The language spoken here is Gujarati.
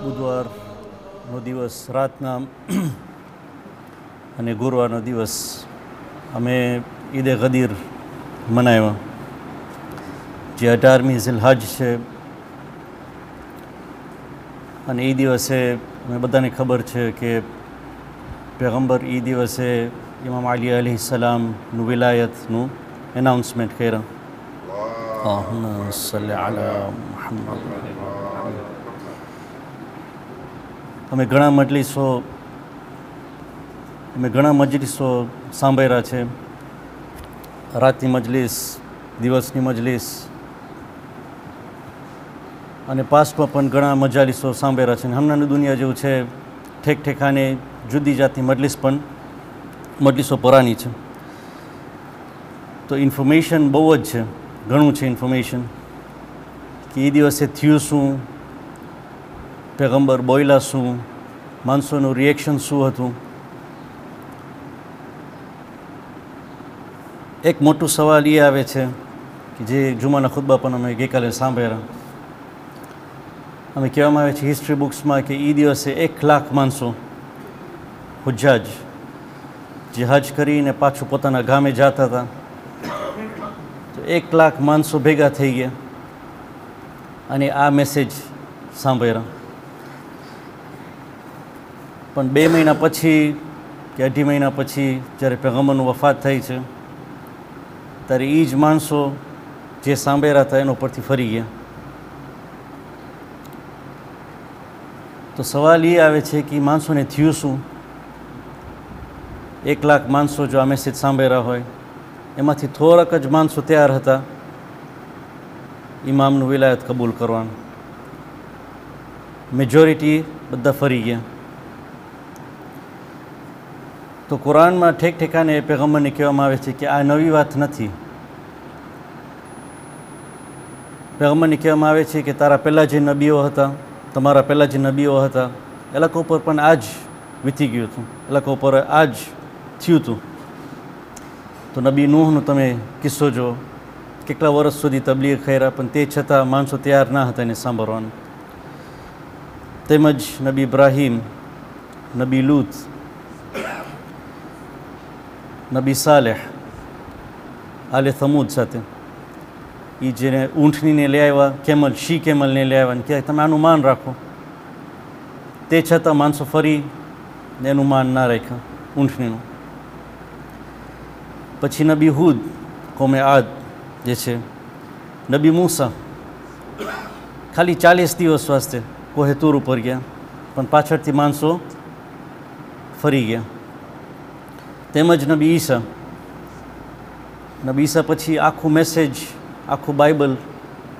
બુધવારનો દિવસ રાતના અને ગુરુવારનો દિવસ અમે ઈદે ગદીર મનાવ્યા, જે 18મી ઝિલહજ છે. અને એ દિવસે અમે બધાને ખબર છે કે પેગમ્બર એ દિવસે ઇમામ અલી અલૈહિસ્સલામનું વિલાયતનું એનાઉન્સમેન્ટ કર્યા. અલ્લાહુમ્મા સલ્લી અલા મુહમ્મદ. અમે ઘણા મજલિસો સાંભળ્યા છે, રાતની મજલિસ, દિવસની મજલિસ, અને પાસ્ટમાં પણ ઘણા મજાલિસો સાંભળ્યા છે. હમણાંની દુનિયા જેવું છે, ઠેક ઠેકાને જુદી જાતની મજલિસો પરાની છે. તો ઇન્ફોર્મેશન બહુ જ છે, ઘણું છે ઇન્ફોર્મેશન, કે એ દિવસે થયું શું, પેગમ્બર બોયલા શું, માણસોનું રિએક્શન શું હતું. એક મોટું સવાલ એ આવે છે કે જે જુમાના ખુતબા પણ અમે ગઈકાલે સાંભળ્યા. અમે કહેવામાં આવે છે હિસ્ટ્રી બુક્સમાં કે એ દિવસે 1 લાખ માણસો હુજ્જાજ જે હજ કરીને પાછું પોતાના ગામે જતા હતા, તો 1 લાખ માણસો ભેગા થઈ ગયા અને આ મેસેજ સાંભળ્યા. પણ 2 મહિના પછી કે 2.5 મહિના પછી જ્યારે પેગમ્બરનું વફાત થઈ છે, ત્યારે એ જ માણસો જે સાંભળ્યા હતા એના પરથી ફરી ગયા. તો સવાલ એ આવે છે કે માણસોને થયું શું? 1 લાખ માણસો જો આ મેસેજ સાંભળ્યા હોય, એમાંથી થોડાક જ માણસો તૈયાર હતા ઇમામનું વિલાયત કબૂલ કરવાનું. મેજોરિટી બધા ફરી ગયા. તો કુરાનમાં ઠેક ઠેકાને પેગમ્બરને કહેવામાં આવે છે કે આ નવી વાત નથી. પેગમ્બરને કહેવામાં આવે છે કે તારા પહેલાં જે નબીઓ હતા, તમારા પહેલાં જે નબીઓ હતા, એ લોકો ઉપર પણ આ જ વીતી ગયું હતું, એ લોકો ઉપર આ જ થયું હતું. તો નબી નૂહનો તમે કિસ્સો જો, કેટલા વર્ષ સુધી તબલીગ કર્યા, પણ તે છતાં માણસો તૈયાર ના હતા એને સાંભળવાનું. તેમજ નબી ઇબ્રાહીમ, નબી લૂત, નબી સાલેહ આલે થમૂદ સાથે, એ જેને ઊંટણીને લઈ આવ્યા, શી કેમલને લઈ આવ્યા, કે તમે આનું માન રાખો, તે છતાં માણસો ફરી એનું માન ના રાખ્યું ઊંટણીનું. પછી નબી હુદ, કોમે આદ જે છે, નબી મૂસા ખાલી 40 દિવસ વાસ્તે કોહે તૂર ઉપર ગયા, પણ પાછળથી માણસો ફરી ગયા. તેમજ નબી ઈસા પછી આખું મેસેજ, આખું બાઇબલ